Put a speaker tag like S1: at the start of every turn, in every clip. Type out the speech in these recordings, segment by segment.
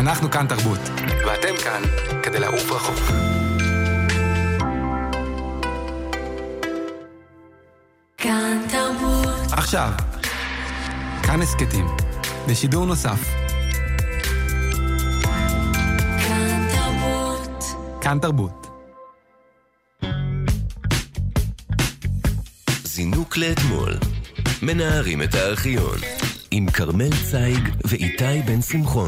S1: אנחנו כאן תרבות, ואתם כאן כדי לעוף רחוק.
S2: כאן תרבות.
S1: עכשיו, כאן הסקטים, בשידור נוסף.
S2: כאן תרבות.
S1: כאן תרבות.
S3: זינוק לאתמול. מנערים את הארכיון. עם קרמל צייג ואיתי בן שמחון.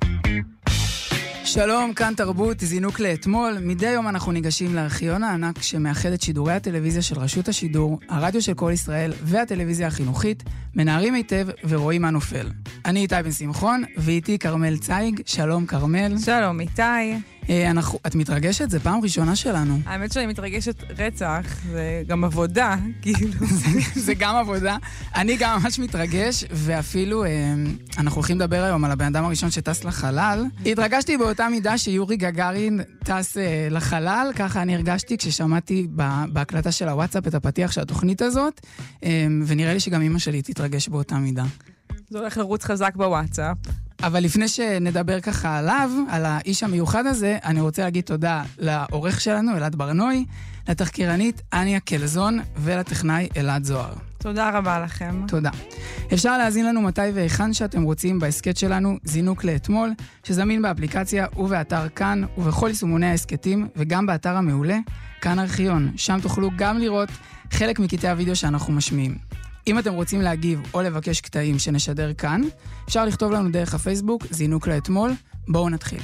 S4: שלום, כאן תרבות, זינוק לאתמול. מדי יום אנחנו ניגשים לארכיון הענק שמאחד את שידורי הטלוויזיה של רשות השידור, הרדיו של כל ישראל והטלוויזיה החינוכית, מנערים היטב ורואים מה נופל. אני איתי בן שמחון, ואיתי קרמל צייג. שלום קרמל.
S5: שלום איתי.
S4: את מתרגשת? זה פעם ראשונה שלנו.
S5: האמת שאני מתרגשת רצח, זה גם עבודה, כאילו.
S4: זה גם עבודה. אני גם ממש מתרגש, ואפילו אנחנו הולכים לדבר היום על הבן אדם הראשון שטס לחלל. התרגשתי באותה מידה שיורי גגארין טס לחלל, ככה אני הרגשתי כששמעתי בהקלטה של הוואטסאפ את הפתיח של התוכנית הזאת, ונראה לי שגם אמא שלי תתרגש באותה מידה.
S5: זה הולך לרוץ חזק בוואטסאפ.
S4: אבל לפני שנדבר ככה עליו, על האיש המיוחד הזה, אני רוצה להגיד תודה לעורך שלנו, אלעד ברנוי, לתחקירנית אניה קלזון, ולטכנאי אלעד זוהר.
S5: תודה רבה לכם.
S4: תודה. אפשר להזין לנו מתי והיכן שאתם רוצים בהסקט שלנו, זינוק לאתמול, שזמין באפליקציה ובאתר כאן, ובכל יישומוני ההסקטים, וגם באתר המעולה, כאן ארכיון. שם תוכלו גם לראות חלק מקטעי הוידאו שאנחנו משמיעים. אם אתם רוצים להגיב או לבקש קטעים שנשדר כאן, אפשר לכתוב לנו דרך הפייסבוק, זינוק לאתמול. בואו נתחיל.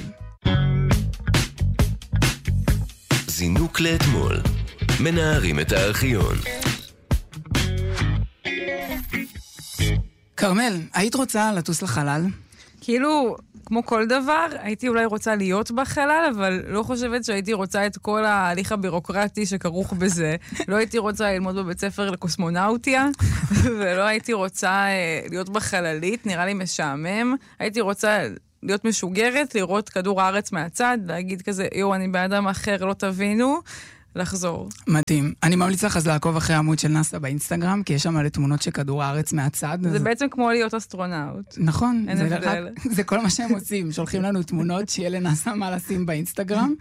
S3: זינוק לאתמול. מנערים את הארכיון.
S4: קרמל, היית רוצה לטוס לחלל?
S5: כאילו, כמו כל דבר, הייתי אולי רוצה להיות בחלל, אבל לא חושבת שהייתי רוצה את כל ההליך הבירוקרטי שכרוך בזה. לא הייתי רוצה ללמוד בבית ספר לקוסמונאוטיה, ולא הייתי רוצה להיות בחללית, נראה לי משעמם. הייתי רוצה להיות משוגרת, לראות כדור הארץ מהצד, להגיד כזה, אני באדם אחר, לא תבינו, לחזור.
S4: מדהים. אני ממליץ לך אז לעקוב אחרי העמוד של נאסא באינסטגרם, כי יש שם מלא תמונות של כדור הארץ מהצד.
S5: זה בעצם כמו להיות אסטרונאוט.
S4: נכון.
S5: אין הבדל.
S4: זה כל מה שהם עושים. שולחים לנו תמונות שיהיה לנאסא מה לשים באינסטגרם.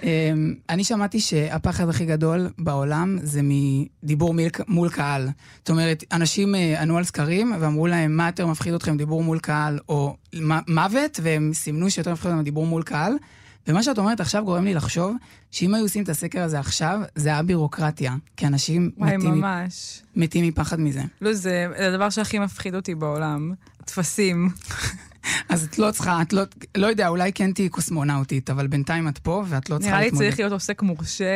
S4: אני שמעתי שהפחד הכי גדול בעולם זה מדיבור מול קהל. זאת אומרת, אנשים ענו על סקרים ואמרו להם, מה יותר מפחיד אתכם, דיבור מול קהל או מוות, והם סימנו שיותר מפחיד אתכם דיבור מול קהל. ומה שאת אומרת עכשיו גורם לי לחשוב שאם היו עושים את הסקר הזה עכשיו, זה היה בירוקרטיה, כי אנשים מתים מפחד מזה.
S5: לא, זה הדבר שהכי מפחיד אותי בעולם, תפסים.
S4: אז את לא צריכה, את לא יודע, אולי כן תהי קוסמונאוטית, אבל בינתיים את פה ואת לא צריכה
S5: להתמודד. נראה לי צריך להיות עוסק מורשה.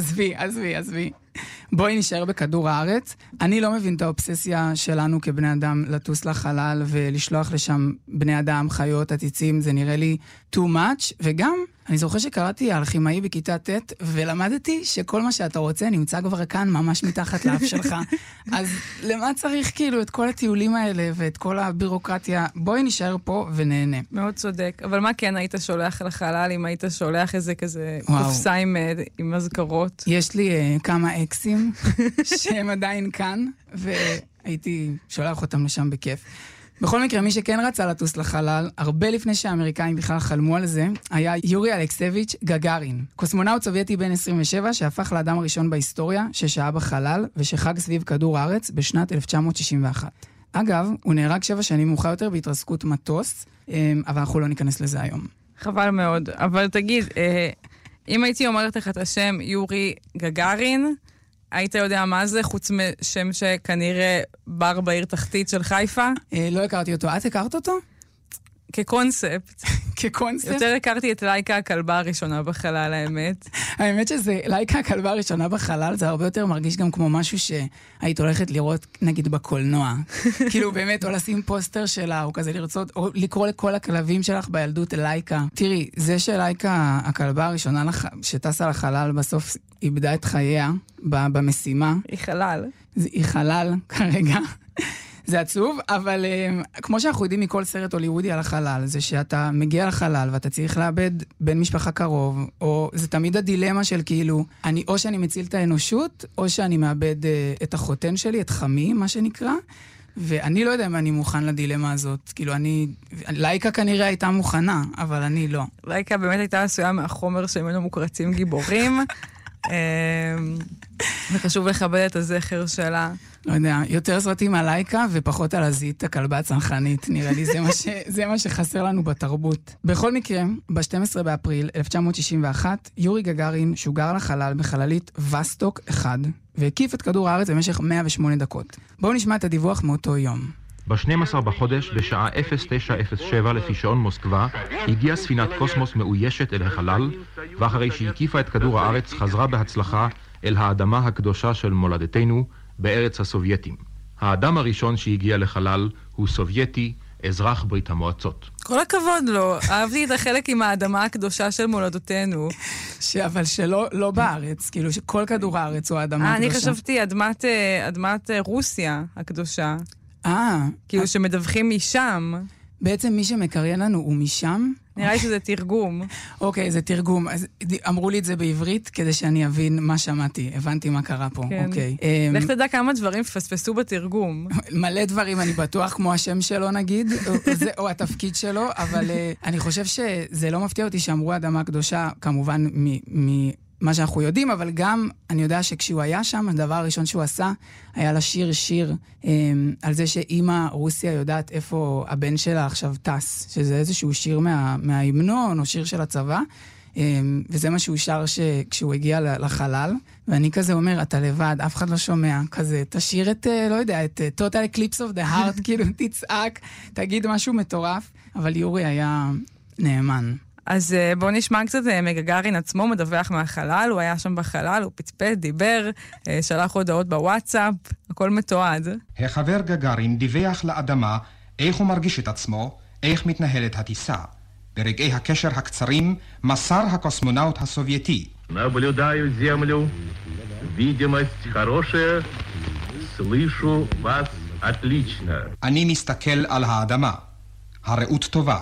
S4: עזבי. בואי נשאר בכדור הארץ. אני לא מבין את האובססיה שלנו כבני אדם לטוס לחלל ולשלוח לשם בני אדם, חיות, עציצים, זה נראה לי too much, וגם אני זוכר שקראתי על כימאי בכיתה ט' ולמדתי שכל מה שאתה רוצה נמצא כבר כאן ממש מתחת לאף שלך. אז למה צריך כאילו את כל הטיולים האלה ואת כל הבירוקרטיה? בואי נשאר פה ונהנה.
S5: מאוד צודק. אבל מה כן היית שולח לחלל אם היית שולח איזה כזה קופסה עם מזכרות?
S4: יש לי כמה אקסים שהם עדיין כאן, והייתי שולח אותם לשם בכיף. בכל מקרה, מי שכן רצה לטוס לחלל, הרבה לפני שהאמריקאים בכלל חלמו על זה, היה יורי אלכסביץ' גגארין. קוסמונאוט סובייטי בן 27, שהפך לאדם הראשון בהיסטוריה ששהה בחלל ושחג סביב כדור הארץ בשנת 1961. אגב, הוא נהרג 7 שנים מאוחר יותר בהתרסקות מטוס, אבל אנחנו לא ניכנס לזה היום.
S5: חבל מאוד. אבל תגיד, אם הייתי אומרת לך את השם יורי גגארין, היית יודע מה זה, חוץ משם שכנראה בר בעיר תחתית של חיפה?
S4: לא הכרתי אותו. את הכרת אותו?
S5: כקונספט.
S4: כקונספט?
S5: יותר הכרתי את לייקה הכלבה הראשונה בחלל, האמת.
S4: האמת שזה, לייקה הכלבה הראשונה בחלל, זה הרבה יותר מרגיש גם כמו משהו שהיית הולכת לראות, נגיד, בקולנוע. כאילו באמת, או לשים פוסטר שלה, או כזה לרצות, או לקרוא לכל הכלבים שלך בילדות לייקה. תראי, זה שלייקה הכלבה הראשונה שטסה לחלל בסוף איבדה את חייה במשימה.
S5: היא חלל.
S4: היא חלל כרגע. זה עצוב, אבל כמו שאנחנו יודעים מכל סרט הוליוודי על החלל, זה שאתה מגיע לחלל ואתה צריך לאבד בן משפחה קרוב, או זה תמיד הדילמה של כאילו, או שאני מציל את האנושות, או שאני מאבד את החותן שלי, את חמי, מה שנקרא, ואני לא יודע אם אני מוכן לדילמה הזאת. כאילו, לייקה כנראה הייתה מוכנה, אבל אני לא.
S5: לייקה באמת הייתה עשויה מהחומר שממנו מוקרצים גיבורים. וחשוב לכבד את הזכר שלה.
S4: לא יודע, יותר סרטים על לייקה ופחות על הזית הכלבה הצנחנית. נראה לי, זה מה שחסר לנו בתרבות. בכל מקרה, ב-12 באפריל 1961, יורי גגארין שוגר לחלל בחללית וסטוק 1, והקיף את כדור הארץ במשך 108 דקות. בואו נשמע את הדיווח מאותו יום.
S6: ב-12 בחודש, בשעה 09:07 לפי שעון מוסקבה, הגיעה ספינת קוסמוס מאוישת אל החלל, ואחרי שהקיפה את כדור הארץ, חזרה בהצלחה אל האדמה הקדושה של מולדתנו, בארץ הסובייטים. האדם הראשון שהגיע לחלל הוא סובייטי, אזרח ברית המועצות.
S5: כל הכבוד לו, אהבתי את החלק עם האדמה הקדושה של מולדתנו.
S4: אבל שלא בארץ, כאילו שכל כדור הארץ הוא האדמה הקדושה.
S5: אני חשבתי אדמת רוסיה הקדושה. כאילו שמדווחים משם.
S4: בעצם מי שמקריין לנו הוא משם?
S5: נראה לי שזה תרגום.
S4: אוקיי, זה תרגום. אז אמרו לי את זה בעברית כדי שאני אבין מה שמעתי. הבנתי מה קרה פה. אוקיי.
S5: לך תדע כמה דברים פספסו בתרגום.
S4: מלא דברים, אני בטוח, כמו השם שלו נגיד, או התפקיד שלו, אבל אני חושב שזה לא מפתיע אותי שאמרו אדמה קדושה, כמובן מה שאנחנו יודעים, אבל גם אני יודע שכשהוא היה שם, הדבר הראשון שהוא עשה, היה לשיר שיר על זה שאמא רוסיה יודעת איפה הבן שלה עכשיו טס, שזה איזשהו שיר מההמנון או שיר של הצבא, וזה מה שהוא שר כשהוא הגיע לחלל, ואני כזה אומר, אתה לבד, אף אחד לא שומע, כזה, תשאיר את, לא יודע, את Total Eclipse of the Heart, כאילו תצעק, תגיד משהו מטורף, אבל יורי היה נאמן.
S5: אז בואו נשמע קצת מגגארין עצמו, מדווח מהחלל, הוא היה שם בחלל, הוא פצפץ, דיבר, שלח הודעות בוואטסאפ, הכל מתועד.
S7: החבר גגארין דיווח לאדמה איך הוא מרגיש את עצמו, איך מתנהלת הטיסה. ברגעי הקשר הקצרים מסר הקוסמונאוט הסובייטי.
S8: Наблюдаю землю, видимость хорошая, слышу вас отлично.
S7: אני מסתכל על האדמה, הראות טובה.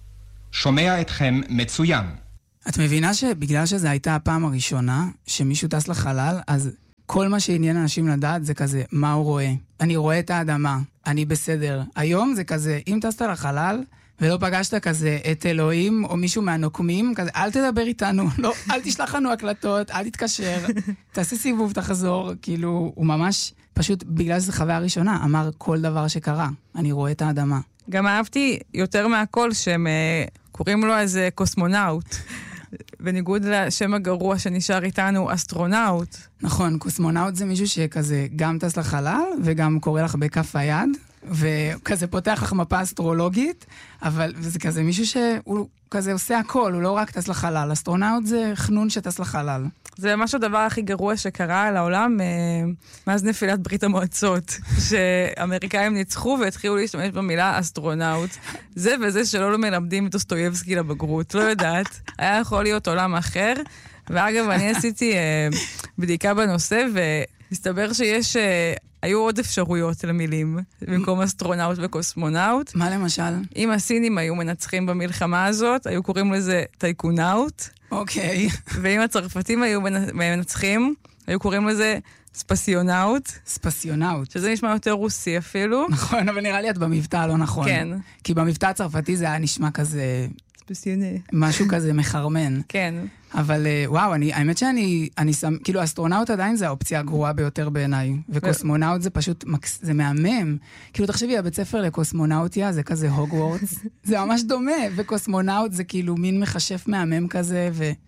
S7: שומע אתכם מצוין.
S4: את מבינה שבגלל שזו הייתה הפעם הראשונה שמישהו טס לחלל, אז כל מה שעניין אנשים לדעת זה כזה, מה הוא רואה? אני רואה את האדמה, אני בסדר. היום זה כזה, אם טסת לחלל ולא פגשת כזה את אלוהים או מישהו מהנוקמים, כזה, אל תדבר איתנו, לא, אל תשלח לנו הקלטות, אל תתקשר, תעשה סיבוב, תחזור. כאילו, הוא ממש, פשוט בגלל שזו חוויה ראשונה, אמר כל דבר שקרה, אני רואה את האדמה.
S5: גם אהבתי יותר מהכל שהם קוראים לו איזה קוסמונאוט, בניגוד לשם הגרוע שנשאר איתנו, אסטרונאוט.
S4: נכון, קוסמונאוט זה מישהו שכזה גם טס לחלל וגם קורא לך בכף היד, וכזה פותח לך מפה אסטרולוגית, אבל זה כזה מישהו שהוא כזה עושה הכל, הוא לא רק טס לחלל. אסטרונאוט זה חנון שטס לחלל. זה
S5: ממש הדבר הכי גרוע שקרה על העולם מאז נפילת ברית המועצות, שאמריקאים ניצחו והתחילו להשתמש במילה אסטרונאוט. זה וזה שלא מלמדים את אוסטויבסקי לבגרות, לא יודעת. היה יכול להיות עולם אחר. ואגב, אני עשיתי בדיקה בנושא, והסתבר שיש היו עוד אפשרויות למילים, במקום אסטרונאוט וקוסמונאוט.
S4: מה למשל?
S5: אם הסינים היו מנצחים במלחמה הזאת, היו קוראים לזה טייקונאוט.
S4: אוקיי.
S5: ואם הצרפתים היו מנצחים, היו קוראים לזה ספסיונאוט.
S4: ספסיונאוט.
S5: שזה נשמע יותר רוסי אפילו.
S4: נכון, אבל נראה לי את במבטא הלא נכון.
S5: כן.
S4: כי במבטא הצרפתי זה היה נשמע כזה...
S5: ספסיונה.
S4: משהו כזה מחרמן.
S5: כן.
S4: אבל וואו, האמת שאני כאילו אסטרונאוט עדיין זה האופציה הגרועה ביותר בעיניי, וקוסמונאוט זה פשוט, זה מהמם. כאילו תחשבי, הבית ספר לקוסמונאוטיה זה כזה הוגוורטס, זה ממש דומה, וקוסמונאוט זה כאילו מין מחשף מהמם כזה,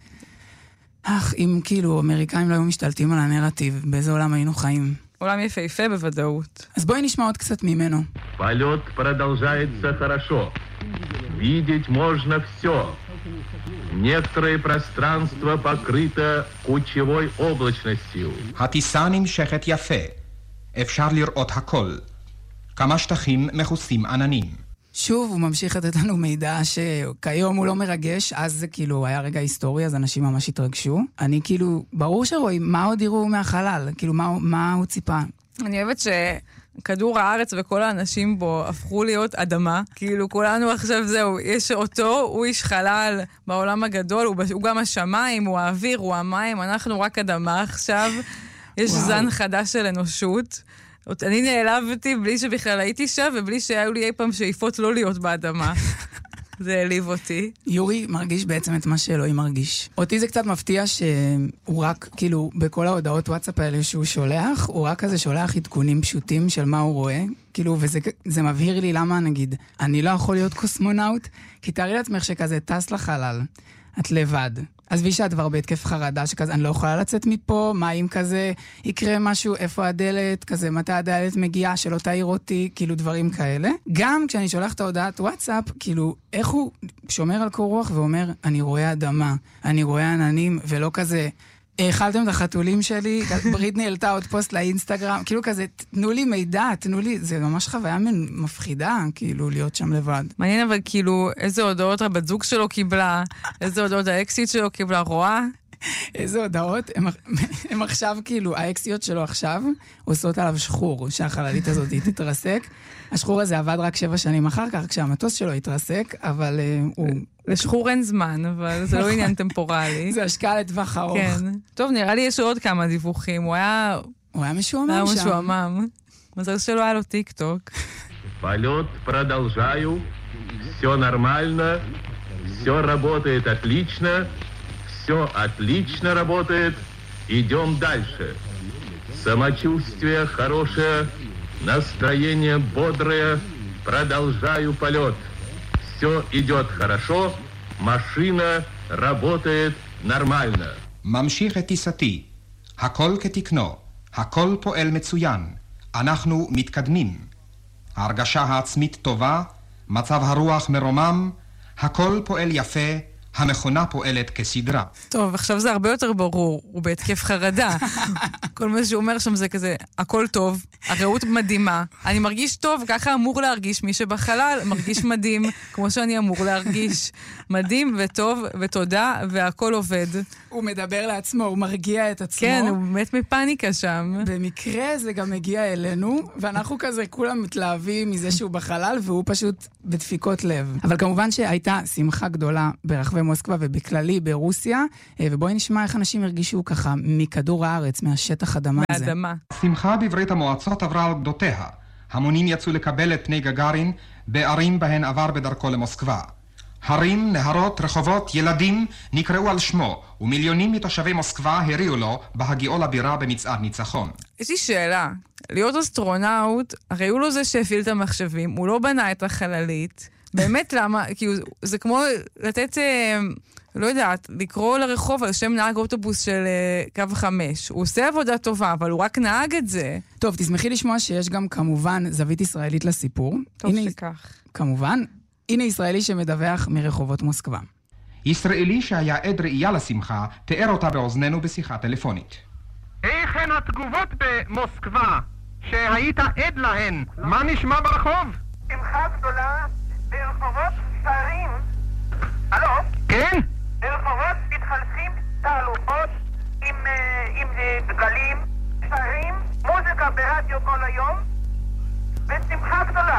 S4: אם כאילו אמריקאים לא היו משתלטים על הנרטיב, באיזה עולם היינו חיים.
S5: עולם יפהפה בוודאות.
S4: אז בואי נשמע עוד קצת ממנו.
S8: Полет продолжается хорошо. Видеть можно все. Некоторое пространство покрыто кучевой облачностью.
S7: הטיסה נמשכת יפה. אפשר לראות הכל. כמה שטחים מכוסים עננים.
S4: שוב, הוא ממשיך לתת לנו מידע שכיום הוא לא מרגש, אז זה כאילו היה רגע היסטורי, אז אנשים ממש התרגשו. אני כאילו, ברור שרואים מה עוד יראו מהחלל, כאילו מה הוא ציפה.
S5: אני אוהבת שכדור הארץ וכל האנשים בו הפכו להיות אדמה. כאילו כולנו עכשיו זהו, יש אותו, הוא איש חלל בעולם הגדול, הוא גם השמיים, הוא האוויר, הוא המים, אנחנו רק אדמה עכשיו. יש זן חדש של אנושות. אני נעלבתי בלי שבכלל הייתי שם, ובלי שהיו לי אי פעם שאיפות לא להיות באדמה. זה העליב אותי.
S4: יורי מרגיש בעצם את מה שאלוהים מרגיש. אותי זה קצת מפתיע שהוא רק, כאילו, בכל ההודעות וואטסאפ האלה שהוא שולח, הוא רק כזה שולח עדכונים פשוטים של מה הוא רואה, כאילו, וזה מבהיר לי למה, נגיד, אני לא יכול להיות קוסמונאוט, כי תארי לעצמך שכזה טס לחלל, את לבד. אז בי שאת כבר בהתקף חרדה, שכזה, אני לא יכולה לצאת מפה, מה אם כזה יקרה משהו, איפה הדלת, כזה, מתי הדלת מגיעה, שלא תעיר אותי, כאילו דברים כאלה. גם כשאני שולח את ההודעת וואטסאפ, כאילו, איך הוא שומר על קור רוח ואומר, אני רואה אדמה, אני רואה עננים, ולא כזה, אכלתם את החתולים שלי, בריטני העלתה עוד פוסט לאינסטגרם, כאילו כזה, תנו לי מידע, תנו לי, זה ממש חוויה מפחידה, כאילו, להיות שם לבד.
S5: מעניין אבל כאילו, איזה הודעות הבת זוג שלו קיבלה, איזה הודעות האקסית שלו קיבלה, רואה?
S4: איזה הודעות, הם עכשיו כאילו, האקסיות שלו עכשיו, עושות עליו שחור, שהחללית הזאת היא תתרסק. השחור הזה עבד רק 7 שנים אחר כך, כשהמטוס שלו התרסק, אבל הוא...
S5: לשחור אין זמן, אבל זה לא עניין טמפורלי.
S4: זה השקעה לטווח ארוך.
S5: כן. טוב, נראה לי יש עוד כמה דיווחים. הוא היה
S4: משועמם שם.
S5: הוא היה משועמם. מזל שלא היה לו טיק טוק.
S8: Полет продолжаю. Все нормально. Все работает отлично. Все отлично работает. Идем дальше. Самочувствие хорошее. Настроение бодрое. Продолжаю полет. Все идет хорошо. машина работает нормально.
S7: ממשיך את טיסתי. הכל כתקנו. הכל פועל מצוין. אנחנו מתקדמים. ההרגשה העצמית טובה. מצב הרוח מרומם. הכל פועל יפה. המכונה פועלת כסדרה.
S5: טוב, עכשיו זה הרבה יותר ברור. הוא בהתקף חרדה. כל מה שהוא אומר שם זה כזה, הכל טוב, הרעות מדהימה. אני מרגיש טוב, ככה אמור להרגיש מי שבחלל, מרגיש מדהים, כמו שאני אמור להרגיש. מדהים וטוב ותודה, והכל עובד.
S4: הוא מדבר לעצמו, הוא מרגיע את עצמו.
S5: כן, הוא מת מפניקה שם.
S4: במקרה זה גם מגיע אלינו, ואנחנו כזה כולם מתלהבים מזה שהוא בחלל, והוא פשוט בדפיקות לב. אבל כמובן שהייתה שמחה גדולה ברחבי מוסקבה ובכללי ברוסיה, ובואי נשמע איך אנשים הרגישו ככה מכדור הארץ, מהשטח אדמה הזה.
S5: מהאדמה.
S7: שמחה בברית המועצות עברה על גדותיה. המונים יצאו לקבל את פני גגארין בערים בהן עבר בדרכו למוסקבה. הרים, נהרות, רחובות, ילדים נקראו על שמו, ומיליונים מתושבי מוסקבה הריעו לו בהגיעו לבירה במצעד ניצחון.
S5: יש לי שאלה, להיות אסטרונאוט, הרי הוא לא זה שהפעיל את המחשבים, הוא לא בנה את החללית, באמת למה? כי זה כמו לתת, לא יודעת, לקרוא לרחוב על שם נהג אוטובוס של קו 5. הוא עושה עבודה טובה, אבל הוא רק נהג את זה.
S4: טוב, תשמחי לשמוע שיש גם כמובן זווית ישראלית לסיפור.
S5: טוב שכך.
S4: כמובן. הנה ישראלי שמדווח מרחובות מוסקבה.
S7: ישראלי שהיה עד ראייה לשמחה, תיאר אותה באוזנינו בשיחה טלפונית.
S9: איך הן התגובות במוסקבה שהיית עד להן? מה נשמע ברחוב?
S10: שמחה גדולה ברחובות שרים. הלו?
S9: כן?
S10: ברחובות מתחלפים תהלוכות עם דגלים, שרים, מוזיקה ברדיו כל היום, ושמחה גדולה.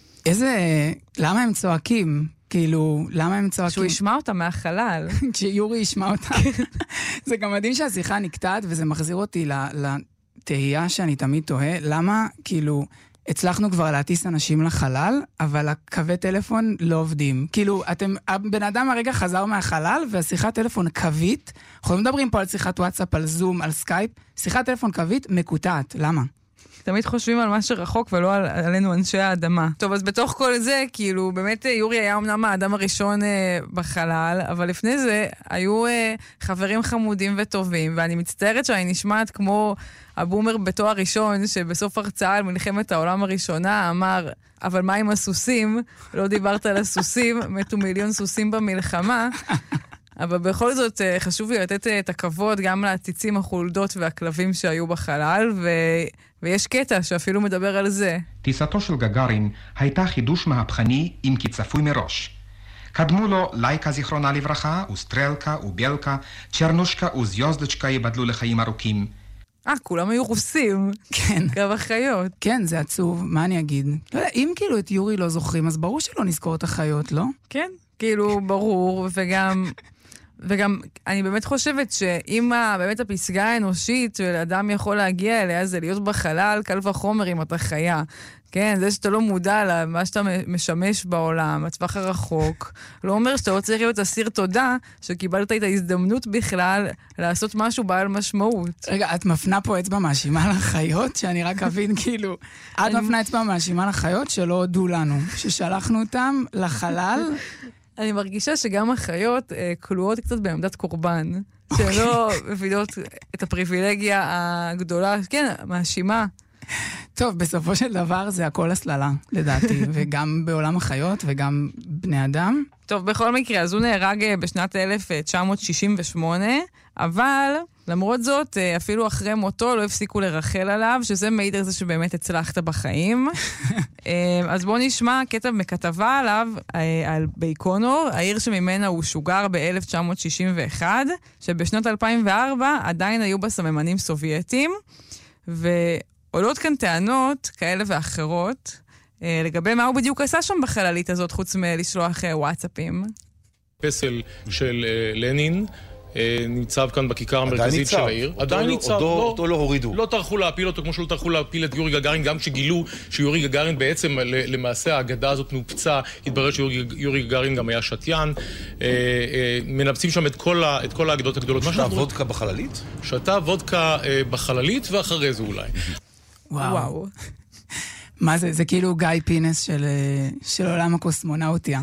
S4: למה הם צועקים? כאילו, למה הם צועקים?
S5: שהוא ישמע אותה מהחלל.
S4: כשיורי ישמע אותה. זה גם מדהים שהשיחה נקטעת, וזה מחזיר אותי לתהייה שאני תמיד תוהה. למה, כאילו, הצלחנו כבר להטיס אנשים לחלל, אבל הקווי טלפון לא עובדים. כאילו, הבן אדם הרגע חזר מהחלל, והשיחת טלפון קווית, אנחנו לא מדברים פה על שיחת וואטסאפ, על זום, על סקייפ, שיחת טלפון קווית מקוטעת. למה?
S5: תמיד חושבים על מה שרחוק ולא עלינו אנשי האדמה. טוב, אז בתוך כל זה, כאילו, באמת יורי היה אמנם האדם הראשון בחלל, אבל לפני זה היו חברים חמודים וטובים, ואני מצטערת שאני נשמעת כמו הבומר בתואר ראשון, שבסוף הרצאה על מלחמת העולם הראשונה אמר, אבל מה עם הסוסים? לא דיברת על הסוסים, מתו מיליון סוסים במלחמה. אבל בכל זאת חשוב לי לתת את הכבוד גם לעציצים, החולדות והכלבים שהיו בחלל, ויש קטע שאפילו מדבר על זה.
S7: טיסתו של גגארין הייתה חידוש מהפכני אם כי צפוי מראש. קדמו לו לייקה זיכרונה לברכה, וסטרלקה וביאלקה, צ'רנושקה וזיוזדצ'קה ייבדלו לחיים ארוכים.
S5: כולם היו רוסים.
S4: כן.
S5: גם החיות.
S4: כן, זה עצוב, מה אני אגיד? לא יודע, אם כאילו את יורי לא זוכרים, אז ברור שלא נזכור את החיות, לא?
S5: כן, כאילו ברור, וגם... וגם אני באמת חושבת שאם באמת הפסגה האנושית של אדם יכול להגיע אליה, זה להיות בחלל, קל וחומר אם אתה חיה. כן, זה שאתה לא מודע למה שאתה משמש בעולם, הטווח הרחוק, לא אומר שאתה לא צריך להיות אסיר תודה, שקיבלת את ההזדמנות בכלל לעשות משהו בעל משמעות.
S4: רגע, את מפנה פה אצבע מאשימה לחיות, שאני רק אבין כאילו, את מפנה אצבע מאשימה לחיות שלא הודו לנו, ששלחנו אותם לחלל.
S5: אני מרגישה שגם החיות כלואות קצת בעמדת קורבן, שהן לא מבינות את הפריבילגיה הגדולה, כן, מאשימה.
S4: טוב, בסופו של דבר זה הכל הסללה, לדעתי, וגם בעולם החיות וגם בני אדם.
S5: טוב, בכל מקרה, אז הוא נהרג בשנת 1968, אבל למרות זאת, אפילו אחרי מותו לא הפסיקו לרחל עליו, שזה מעיד על זה שבאמת הצלחת בחיים. אז בואו נשמע קטע מכתבה עליו, על בייקונור, העיר שממנה הוא שוגר ב-1961, שבשנות 2004 עדיין היו בה סממנים סובייטים, עולות כאן טענות כאלה ואחרות, לגבי מה הוא בדיוק עשה שם בחללית הזאת, חוץ מלשלוח וואטסאפים.
S11: פסל של לנין ניצב כאן בכיכר המרכזית של העיר. עדיין ניצב. אותו לא הורידו. לא טרחו להפיל אותו כמו שלא טרחו להפיל את יורי גגארין, גם כשגילו שיורי גגארין בעצם, למעשה האגדה הזאת נופצה, התברר שיורי גגארין גם היה שתיין. מנפצים שם את כל האגדות הגדולות.
S12: שתה וודקה בחללית?
S11: שתה וודקה בחללית ואחרי זה אולי.
S4: וואו. מה זה? זה כאילו גיא פינס של עולם הקוסמונאוטיה.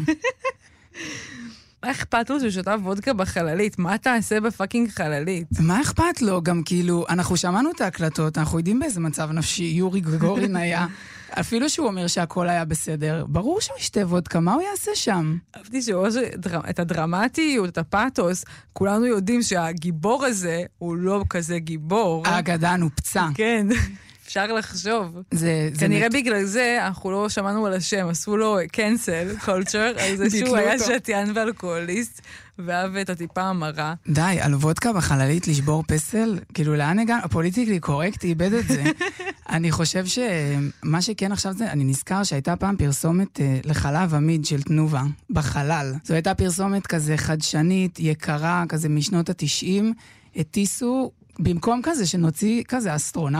S5: מה אכפת לו ששותה וודקה בחללית? מה תעשה בפאקינג חללית?
S4: מה אכפת לו? גם כאילו, אנחנו שמענו את ההקלטות, אנחנו יודעים באיזה מצב נפשי יורי גגארין היה. אפילו שהוא אומר שהכל היה בסדר, ברור שהוא ישתה וודקה, מה הוא יעשה שם?
S5: אהבתי את הדרמטיות, את הפאטוס, כולנו יודעים שהגיבור הזה הוא לא כזה גיבור.
S4: האגדה נופצה.
S5: כן. אפשר לחשוב. כנראה בגלל זה אנחנו לא שמענו על השם, עשו לו cancel culture, על זה שהוא היה שתיין ואלכוהוליסט, ואהב את הטיפה המרה.
S4: די, על וודקה בחללית לשבור פסל, כאילו לאן הגענו? הפוליטיקלי קורקט איבד את זה. אני חושב שמה שכן עכשיו זה, אני נזכר שהייתה פעם פרסומת לחלב עמיד של תנובה, בחלל. זו הייתה פרסומת כזה חדשנית, יקרה, כזה משנות ה-90, הטיסו, במקום כזה שנוציא כזה אסטרונאוט,